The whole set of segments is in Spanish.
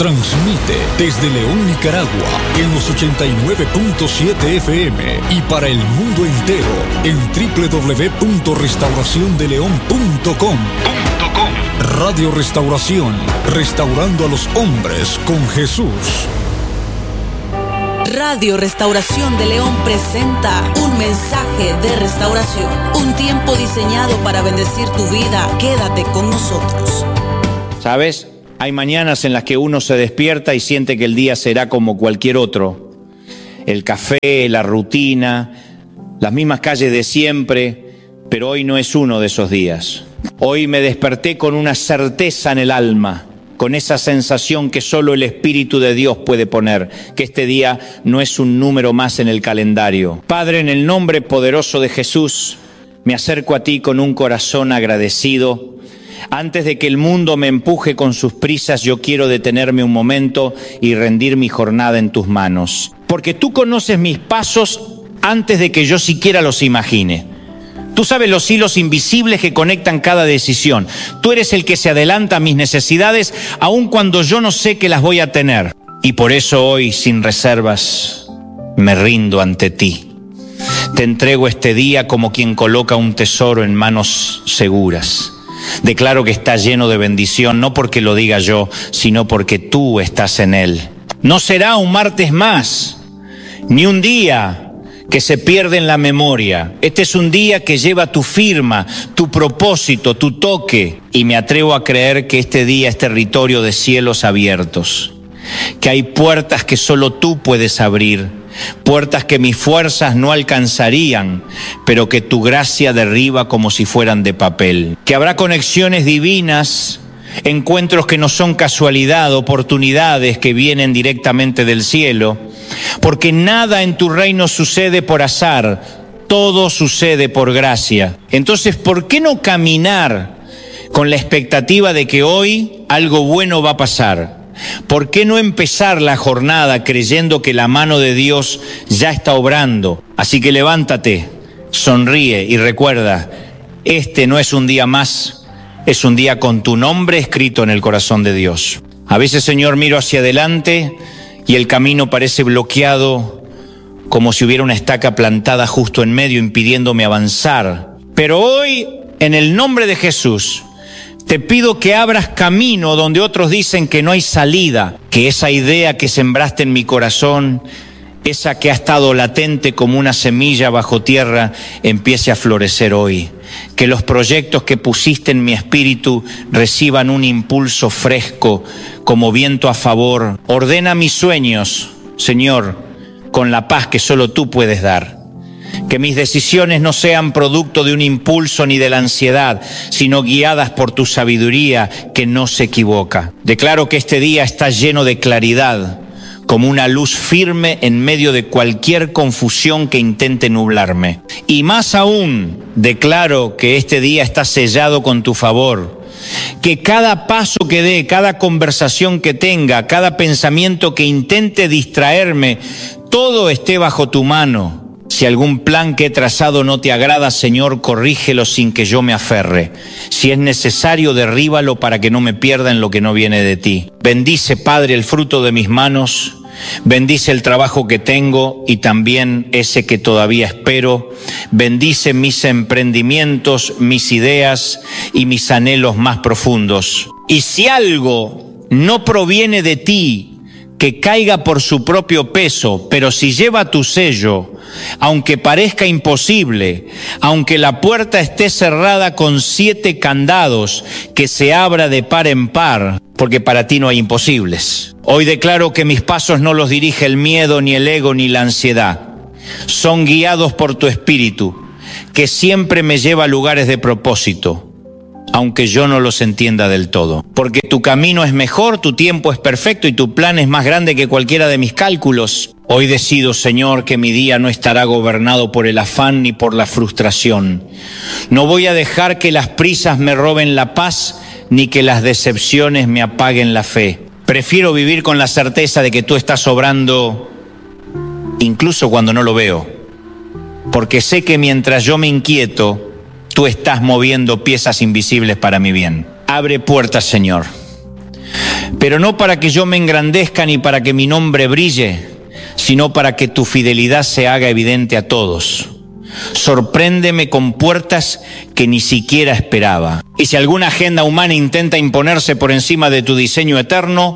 Transmite desde León, Nicaragua, en los 89.7 FM y para el mundo entero en www.restauraciondeleon.com. Radio Restauración, restaurando a los hombres con Jesús. Radio Restauración de León presenta un mensaje de restauración, un tiempo diseñado para bendecir tu vida. Quédate con nosotros. ¿Sabes? Hay mañanas en las que uno se despierta y siente que el día será como cualquier otro. El café, la rutina, las mismas calles de siempre, pero hoy no es uno de esos días. Hoy me desperté con una certeza en el alma, con esa sensación que solo el Espíritu de Dios puede poner, que este día no es un número más en el calendario. Padre, en el nombre poderoso de Jesús, me acerco a ti con un corazón agradecido. Antes de que el mundo me empuje con sus prisas, yo quiero detenerme un momento y rendir mi jornada en tus manos. Porque tú conoces mis pasos antes de que yo siquiera los imagine. Tú sabes los hilos invisibles que conectan cada decisión. Tú eres el que se adelanta a mis necesidades, aun cuando yo no sé que las voy a tener. Y por eso hoy, sin reservas, me rindo ante ti. Te entrego este día como quien coloca un tesoro en manos seguras. Declaro que está lleno de bendición, no porque lo diga yo, sino porque tú estás en él. No será un martes más, ni un día que se pierde en la memoria. Este es un día que lleva tu firma, tu propósito, tu toque. Y me atrevo a creer que este día es territorio de cielos abiertos. Que hay puertas que solo tú puedes abrir. Puertas que mis fuerzas no alcanzarían, pero que tu gracia derriba como si fueran de papel. Que habrá conexiones divinas, encuentros que no son casualidad, oportunidades que vienen directamente del cielo, porque nada en tu reino sucede por azar, todo sucede por gracia. Entonces, ¿por qué no caminar con la expectativa de que hoy algo bueno va a pasar? ¿Por qué no empezar la jornada creyendo que la mano de Dios ya está obrando? Así que levántate, sonríe y recuerda, este no es un día más, es un día con tu nombre escrito en el corazón de Dios. A veces, Señor, miro hacia adelante y el camino parece bloqueado, como si hubiera una estaca plantada justo en medio, impidiéndome avanzar. Pero hoy, en el nombre de Jesús, te pido que abras camino donde otros dicen que no hay salida, que esa idea que sembraste en mi corazón, esa que ha estado latente como una semilla bajo tierra, empiece a florecer hoy. Que los proyectos que pusiste en mi espíritu reciban un impulso fresco, como viento a favor. Ordena mis sueños, Señor, con la paz que solo tú puedes dar. Que mis decisiones no sean producto de un impulso ni de la ansiedad, sino guiadas por tu sabiduría que no se equivoca. Declaro que este día está lleno de claridad, como una luz firme en medio de cualquier confusión que intente nublarme. Y más aún, declaro que este día está sellado con tu favor. Que cada paso que dé, cada conversación que tenga, cada pensamiento que intente distraerme, todo esté bajo tu mano. Si algún plan que he trazado no te agrada, Señor, corrígelo sin que yo me aferre. Si es necesario, derríbalo para que no me pierda en lo que no viene de ti. Bendice, Padre, el fruto de mis manos. Bendice el trabajo que tengo y también ese que todavía espero. Bendice mis emprendimientos, mis ideas y mis anhelos más profundos. Y si algo no proviene de ti, que caiga por su propio peso, pero si lleva tu sello, aunque parezca imposible, aunque la puerta esté cerrada con 7 candados, que se abra de par en par, porque para ti no hay imposibles. Hoy declaro que mis pasos no los dirige el miedo, ni el ego, ni la ansiedad. Son guiados por tu espíritu, que siempre me lleva a lugares de propósito, aunque yo no los entienda del todo. Porque tu camino es mejor, tu tiempo es perfecto y tu plan es más grande que cualquiera de mis cálculos. Hoy decido, Señor, que mi día no estará gobernado por el afán ni por la frustración. No voy a dejar que las prisas me roben la paz, ni que las decepciones me apaguen la fe. Prefiero vivir con la certeza de que tú estás obrando incluso cuando no lo veo. Porque sé que mientras yo me inquieto, tú estás moviendo piezas invisibles para mi bien. Abre puertas, Señor. pero no para que yo me engrandezca ni para que mi nombre brille, sino para que tu fidelidad se haga evidente a todos. Sorpréndeme con puertas que ni siquiera esperaba. Y si alguna agenda humana intenta imponerse por encima de tu diseño eterno,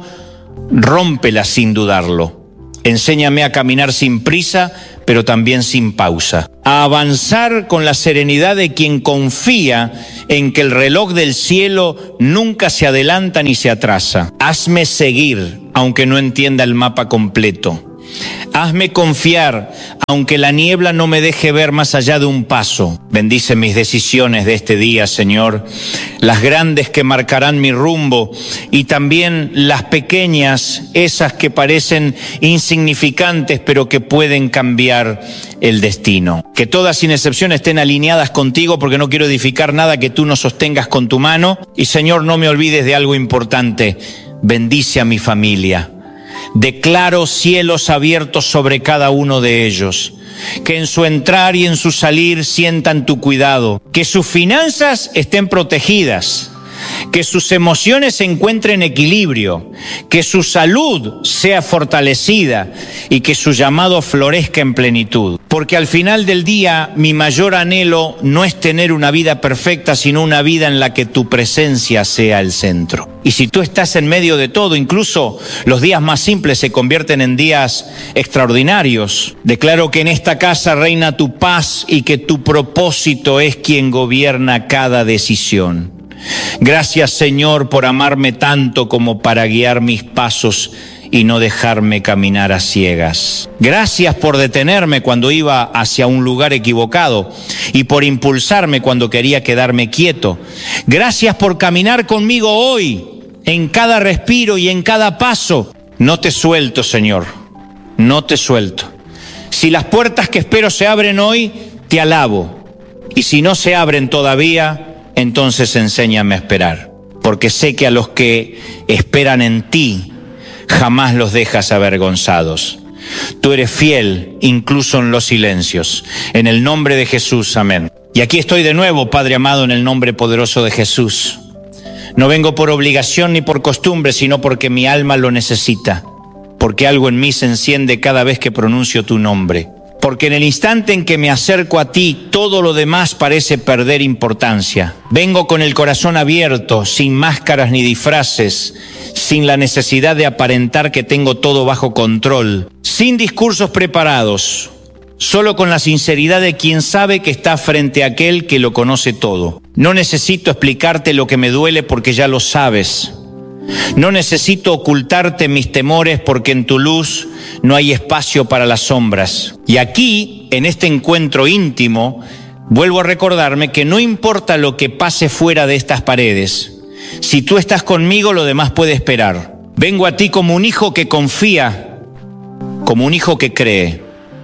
rómpela sin dudarlo. Enséñame a caminar sin prisa, pero también sin pausa. A avanzar con la serenidad de quien confía en que el reloj del cielo nunca se adelanta ni se atrasa. Hazme seguir, aunque no entienda el mapa completo. Hazme confiar, aunque la niebla no me deje ver más allá de un paso. Bendice mis decisiones de este día, Señor, las grandes que marcarán mi rumbo y también las pequeñas, esas que parecen insignificantes pero que pueden cambiar el destino. Que todas sin excepción estén alineadas contigo, porque no quiero edificar nada que tú no sostengas con tu mano. Y Señor, no me olvides de algo importante: bendice a mi familia. Declaro cielos abiertos sobre cada uno de ellos, que en su entrar y en su salir sientan tu cuidado, que sus finanzas estén protegidas, que sus emociones encuentren equilibrio, que su salud sea fortalecida y que su llamado florezca en plenitud. Porque al final del día, mi mayor anhelo no es tener una vida perfecta, sino una vida en la que tu presencia sea el centro. Y si tú estás en medio de todo, incluso los días más simples se convierten en días extraordinarios. Declaro que en esta casa reina tu paz y que tu propósito es quien gobierna cada decisión. Gracias, Señor, por amarme tanto como para guiar mis pasos y no dejarme caminar a ciegas. Gracias por detenerme cuando iba hacia un lugar equivocado y por impulsarme cuando quería quedarme quieto. Gracias por caminar conmigo hoy, en cada respiro y en cada paso. No te suelto, Señor, no te suelto. Si las puertas que espero se abren hoy, te alabo. Y si no se abren todavía, entonces enséñame a esperar, porque sé que a los que esperan en ti jamás los dejas avergonzados. Tú eres fiel incluso en los silencios. En el nombre de Jesús, amén. Y aquí estoy de nuevo, Padre amado, en el nombre poderoso de Jesús. No vengo por obligación ni por costumbre, sino porque mi alma lo necesita, porque algo en mí se enciende cada vez que pronuncio tu nombre. Porque en el instante en que me acerco a ti, todo lo demás parece perder importancia. Vengo con el corazón abierto, sin máscaras ni disfraces, sin la necesidad de aparentar que tengo todo bajo control, sin discursos preparados, solo con la sinceridad de quien sabe que está frente a aquel que lo conoce todo. No necesito explicarte lo que me duele porque ya lo sabes. No necesito ocultarte mis temores porque en tu luz no hay espacio para las sombras. Y aquí, en este encuentro íntimo, vuelvo a recordarme que no importa lo que pase fuera de estas paredes. Si tú estás conmigo, lo demás puede esperar. Vengo a ti como un hijo que confía, como un hijo que cree.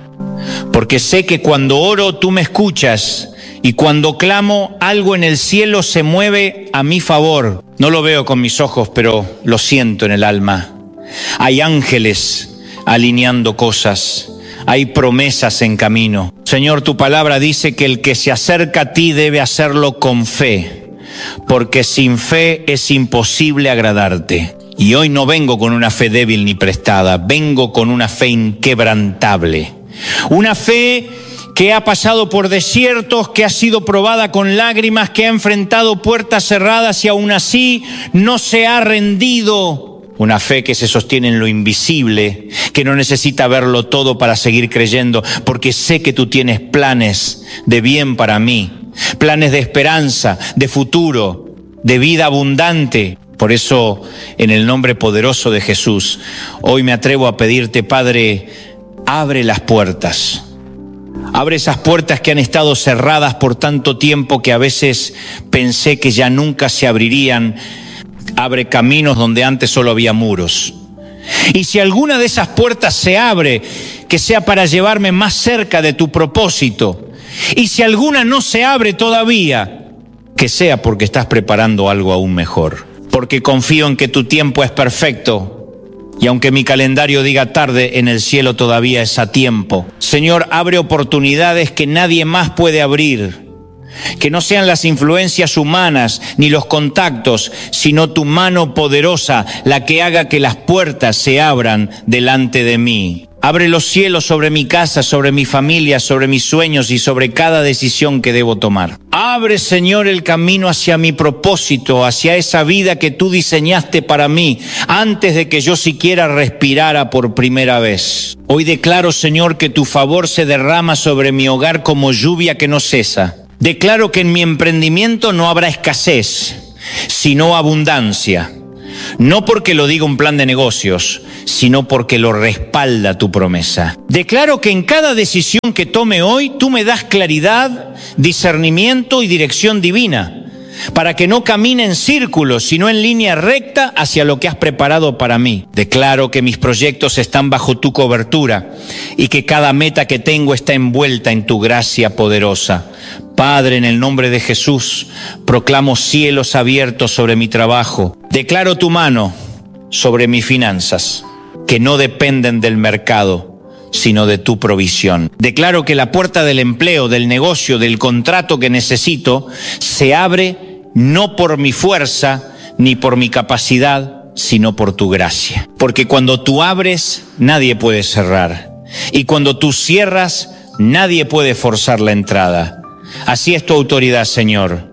Porque sé que cuando oro tú me escuchas y cuando clamo algo en el cielo se mueve a mi favor. No lo veo con mis ojos, pero lo siento en el alma. Hay ángeles alineando cosas, hay promesas en camino. Señor, tu palabra dice que el que se acerca a ti debe hacerlo con fe, porque sin fe es imposible agradarte. Y hoy no vengo con una fe débil ni prestada, vengo con una fe inquebrantable. Una fe que ha pasado por desiertos, que ha sido probada con lágrimas, que ha enfrentado puertas cerradas y aún así no se ha rendido. Una fe que se sostiene en lo invisible, que no necesita verlo todo para seguir creyendo, porque sé que tú tienes planes de bien para mí, planes de esperanza, de futuro, de vida abundante. Por eso, en el nombre poderoso de Jesús, hoy me atrevo a pedirte, Padre, abre las puertas. Abre esas puertas que han estado cerradas por tanto tiempo que a veces pensé que ya nunca se abrirían. Abre caminos donde antes solo había muros. Y si alguna de esas puertas se abre, que sea para llevarme más cerca de tu propósito. Y si alguna no se abre todavía, que sea porque estás preparando algo aún mejor. Porque confío en que tu tiempo es perfecto. Y aunque mi calendario diga tarde, en el cielo todavía es a tiempo. Señor, abre oportunidades que nadie más puede abrir. Que no sean las influencias humanas ni los contactos, sino tu mano poderosa la que haga que las puertas se abran delante de mí. Abre los cielos sobre mi casa, sobre mi familia, sobre mis sueños y sobre cada decisión que debo tomar. Abre, Señor, el camino hacia mi propósito, hacia esa vida que tú diseñaste para mí, antes de que yo siquiera respirara por primera vez. Hoy declaro, Señor, que tu favor se derrama sobre mi hogar como lluvia que no cesa. Declaro que en mi emprendimiento no habrá escasez, sino abundancia. No porque lo diga un plan de negocios, sino porque lo respalda tu promesa. Declaro que en cada decisión que tome hoy, tú me das claridad, discernimiento y dirección divina, para que no camine en círculos, sino en línea recta hacia lo que has preparado para mí. Declaro que mis proyectos están bajo tu cobertura y que cada meta que tengo está envuelta en tu gracia poderosa. Padre, en el nombre de Jesús, proclamo cielos abiertos sobre mi trabajo. Declaro tu mano sobre mis finanzas, que no dependen del mercado, sino de tu provisión. Declaro que la puerta del empleo, del negocio, del contrato que necesito, se abre no por mi fuerza ni por mi capacidad, sino por tu gracia. Porque cuando tú abres, nadie puede cerrar. Y cuando tú cierras, nadie puede forzar la entrada. Así es tu autoridad, Señor,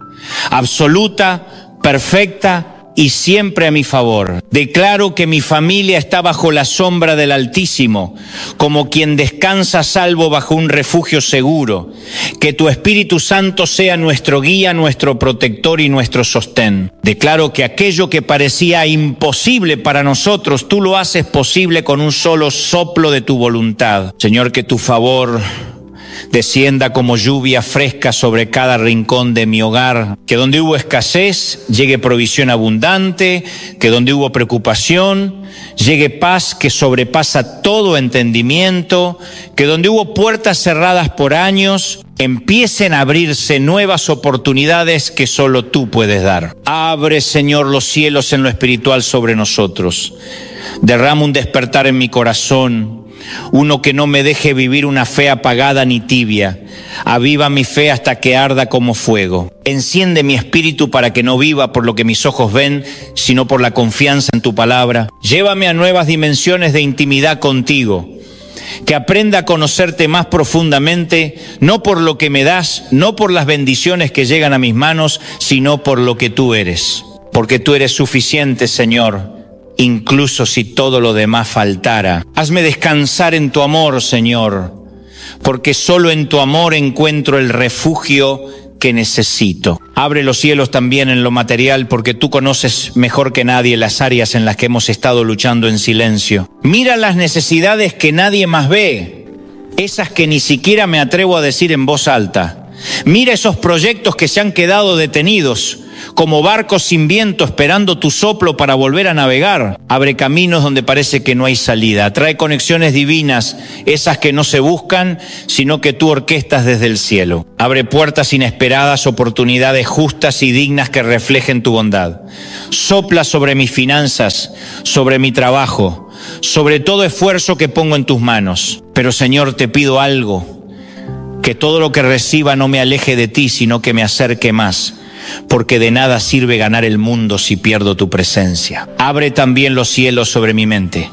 absoluta, perfecta y siempre a mi favor. Declaro que mi familia está bajo la sombra del Altísimo, como quien descansa a salvo bajo un refugio seguro. Que tu Espíritu Santo sea nuestro guía, nuestro protector y nuestro sostén. Declaro que aquello que parecía imposible para nosotros, tú lo haces posible con un solo soplo de tu voluntad. Señor, que tu favor descienda como lluvia fresca sobre cada rincón de mi hogar, que donde hubo escasez llegue provisión abundante, que donde hubo preocupación llegue paz que sobrepasa todo entendimiento, que donde hubo puertas cerradas por años empiecen a abrirse nuevas oportunidades que solo tú puedes dar. Abre, Señor, los cielos en lo espiritual sobre nosotros. Derrama un despertar en mi corazón, uno que no me deje vivir una fe apagada ni tibia. Aviva mi fe hasta que arda como fuego. Enciende mi espíritu para que no viva por lo que mis ojos ven, sino por la confianza en tu palabra. Llévame a nuevas dimensiones de intimidad contigo. Que aprenda a conocerte más profundamente, no por lo que me das, no por las bendiciones que llegan a mis manos, sino por lo que tú eres. Porque tú eres suficiente, Señor, incluso si todo lo demás faltara. Hazme descansar en tu amor, Señor, porque solo en tu amor encuentro el refugio que necesito. Abre los cielos también en lo material, porque tú conoces mejor que nadie las áreas en las que hemos estado luchando en silencio. Mira las necesidades que nadie más ve, esas que ni siquiera me atrevo a decir en voz alta. Mira esos proyectos que se han quedado detenidos, como barcos sin viento esperando tu soplo para volver a navegar. Abre caminos donde parece que no hay salida. Trae conexiones divinas, esas que no se buscan, sino que tú orquestas desde el cielo. Abre puertas inesperadas, oportunidades justas y dignas que reflejen tu bondad. Sopla sobre mis finanzas, sobre mi trabajo, sobre todo esfuerzo que pongo en tus manos. Pero, Señor, te pido algo, que todo lo que reciba no me aleje de ti, sino que me acerque más. Porque de nada sirve ganar el mundo si pierdo tu presencia. Abre también los cielos sobre mi mente.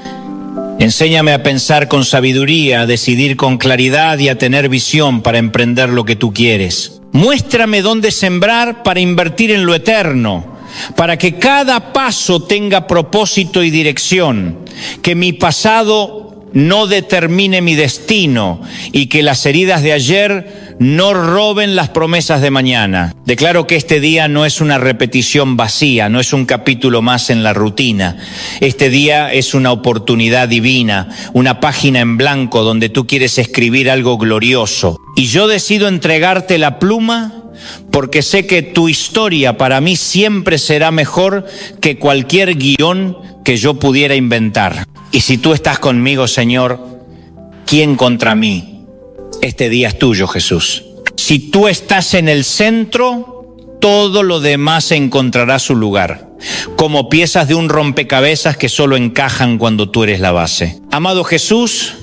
Enséñame a pensar con sabiduría, a decidir con claridad y a tener visión para emprender lo que tú quieres. Muéstrame dónde sembrar para invertir en lo eterno, para que cada paso tenga propósito y dirección, que mi pasado no determine mi destino y que las heridas de ayer no roben las promesas de mañana. Declaro que este día no es una repetición vacía, no es un capítulo más en la rutina. Este día es una oportunidad divina, una página en blanco donde tú quieres escribir algo glorioso. Y yo decido entregarte la pluma porque sé que tu historia para mí siempre será mejor que cualquier guión que yo pudiera inventar. Y si tú estás conmigo, Señor, ¿quién contra mí? Este día es tuyo, Jesús. Si tú estás en el centro, todo lo demás encontrará su lugar, como piezas de un rompecabezas que solo encajan cuando tú eres la base. Amado Jesús,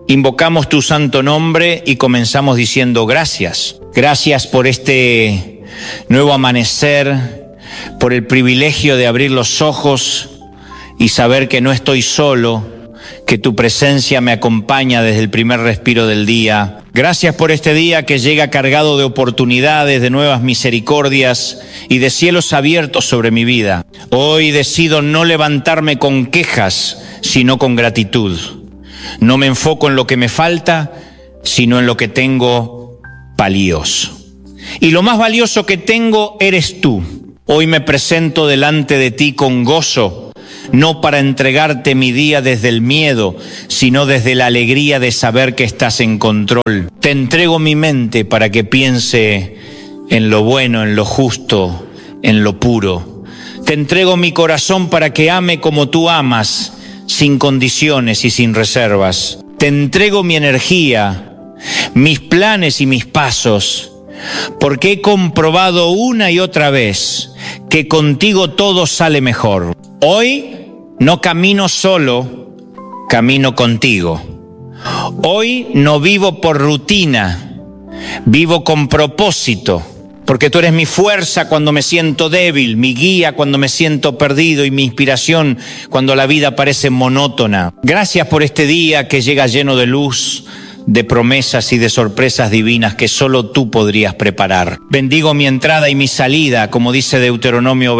invocamos tu santo nombre y comenzamos diciendo gracias. Gracias por este nuevo amanecer, por el privilegio de abrir los ojos y saber que no estoy solo, que tu presencia me acompaña desde el primer respiro del día. Gracias por este día que llega cargado de oportunidades, de nuevas misericordias y de cielos abiertos sobre mi vida. Hoy decido no levantarme con quejas, sino con gratitud. No me enfoco en lo que me falta, sino en lo que tengo valioso. Y lo más valioso que tengo eres tú. Hoy me presento delante de ti con gozo, no para entregarte mi día desde el miedo, sino desde la alegría de saber que estás en control. Te entrego mi mente para que piense en lo bueno, en lo justo, en lo puro. Te entrego mi corazón para que ame como tú amas, sin condiciones y sin reservas. Te entrego mi energía, mis planes y mis pasos, porque he comprobado una y otra vez que contigo todo sale mejor. Hoy no camino solo, camino contigo. Hoy no vivo por rutina, vivo con propósito, porque tú eres mi fuerza cuando me siento débil, mi guía cuando me siento perdido y mi inspiración cuando la vida parece monótona. Gracias por este día que llega lleno de luz, de promesas y de sorpresas divinas que solo tú podrías preparar. Bendigo mi entrada y mi salida, como dice Deuteronomio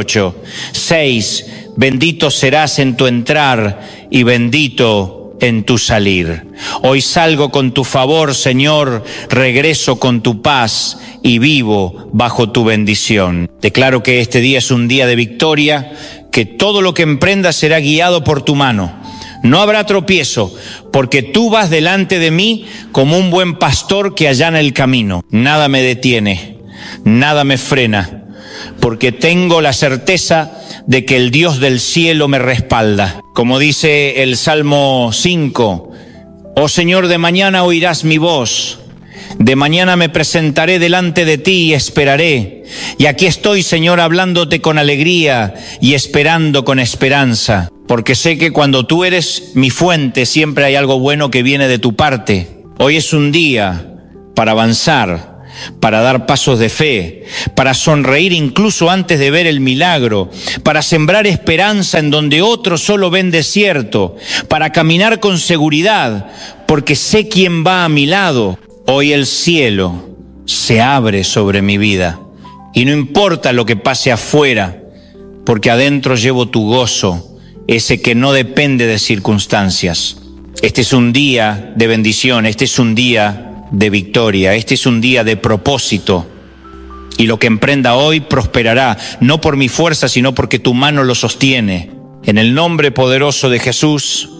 28:6. Bendito serás en tu entrar y bendito en tu salir. Hoy salgo con tu favor, Señor, regreso con tu paz y vivo bajo tu bendición. Declaro que este día es un día de victoria, que todo lo que emprenda será guiado por tu mano. No habrá tropiezo, porque tú vas delante de mí como un buen pastor que allana el camino. Nada me detiene, nada me frena, porque tengo la certeza de que el Dios del cielo me respalda. Como dice el Salmo 5, oh Señor, de mañana oirás mi voz. De mañana me presentaré delante de ti y esperaré. Y aquí estoy, Señor, hablándote con alegría y esperando con esperanza, porque sé que cuando tú eres mi fuente, siempre hay algo bueno que viene de tu parte. Hoy es un día para avanzar, para dar pasos de fe, para sonreír incluso antes de ver el milagro, para sembrar esperanza en donde otros solo ven desierto, para caminar con seguridad, porque sé quién va a mi lado. Hoy el cielo se abre sobre mi vida y no importa lo que pase afuera, porque adentro llevo tu gozo, ese que no depende de circunstancias. Este es un día de bendición, este es un día de victoria, este es un día de propósito. Y lo que emprenda hoy prosperará, no por mi fuerza, sino porque tu mano lo sostiene. En el nombre poderoso de Jesús,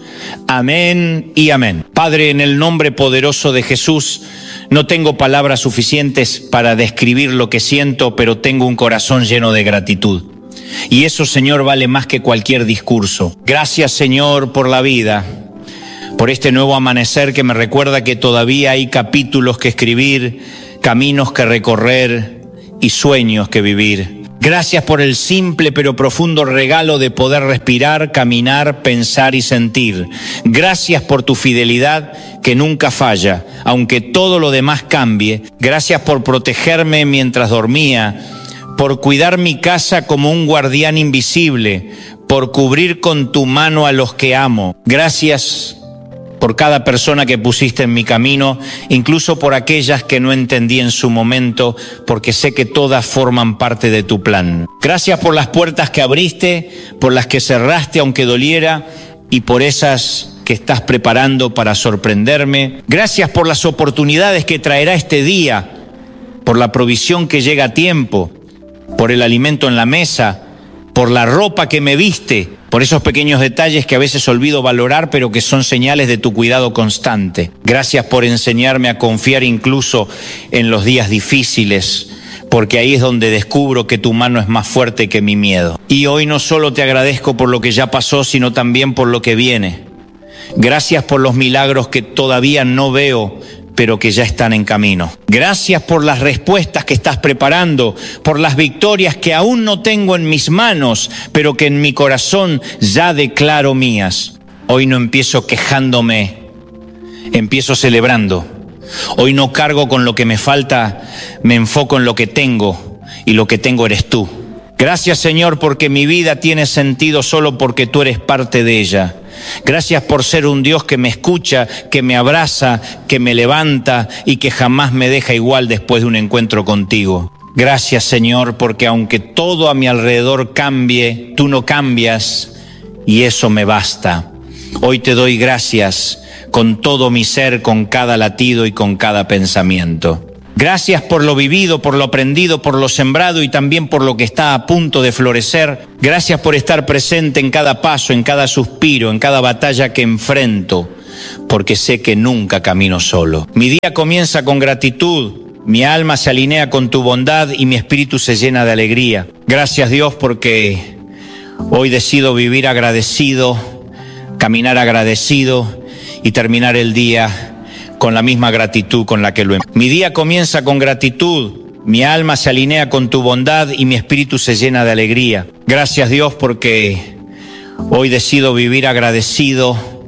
amén y amén. Padre, en el nombre poderoso de Jesús, no tengo palabras suficientes para describir lo que siento, pero tengo un corazón lleno de gratitud. Y eso, Señor, vale más que cualquier discurso. Gracias, Señor, por la vida, por este nuevo amanecer que me recuerda que todavía hay capítulos que escribir, caminos que recorrer y sueños que vivir. Gracias por el simple pero profundo regalo de poder respirar, caminar, pensar y sentir. Gracias por tu fidelidad que nunca falla, aunque todo lo demás cambie. Gracias por protegerme mientras dormía, por cuidar mi casa como un guardián invisible, por cubrir con tu mano a los que amo. Gracias por cada persona que pusiste en mi camino, incluso por aquellas que no entendí en su momento, porque sé que todas forman parte de tu plan. Gracias por las puertas que abriste, por las que cerraste aunque doliera, y por esas que estás preparando para sorprenderme. Gracias por las oportunidades que traerá este día, por la provisión que llega a tiempo, por el alimento en la mesa, por la ropa que me viste, por esos pequeños detalles que a veces olvido valorar, pero que son señales de tu cuidado constante. Gracias por enseñarme a confiar incluso en los días difíciles, porque ahí es donde descubro que tu mano es más fuerte que mi miedo. Y hoy no solo te agradezco por lo que ya pasó, sino también por lo que viene. Gracias por los milagros que todavía no veo, pero que ya están en camino. Gracias por las respuestas que estás preparando, por las victorias que aún no tengo en mis manos, pero que en mi corazón ya declaro mías. Hoy no empiezo quejándome, empiezo celebrando. Hoy no cargo con lo que me falta, me enfoco en lo que tengo, y lo que tengo eres tú. Gracias, Señor, porque mi vida tiene sentido solo porque tú eres parte de ella. Gracias por ser un Dios que me escucha, que me abraza, que me levanta y que jamás me deja igual después de un encuentro contigo. Gracias, Señor, porque aunque todo a mi alrededor cambie, tú no cambias y eso me basta. Hoy te doy gracias con todo mi ser, con cada latido y con cada pensamiento. Gracias por lo vivido, por lo aprendido, por lo sembrado y también por lo que está a punto de florecer. Gracias por estar presente en cada paso, en cada suspiro, en cada batalla que enfrento, porque sé que nunca camino solo. Mi día comienza con gratitud, mi alma se alinea con tu bondad y mi espíritu se llena de alegría. Gracias, Dios, porque hoy decido vivir agradecido, caminar agradecido y terminar el día con la misma gratitud con la que lo empecé. Mi día comienza con gratitud, mi alma se alinea con tu bondad y mi espíritu se llena de alegría. Gracias, Dios, porque hoy decido vivir agradecido,